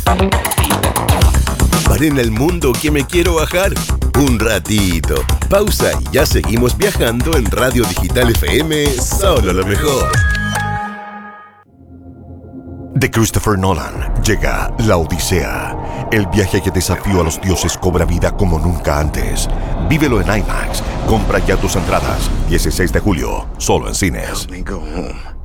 Paré en el mundo que me quiero bajar. Un ratito. Pausa y ya seguimos viajando en Radio Digital FM, solo lo mejor. De Christopher Nolan llega La Odisea. El viaje que desafió a los dioses cobra vida como nunca antes. Vívelo en IMAX. Compra ya tus entradas. 16 de julio, solo en cines. Help me go home.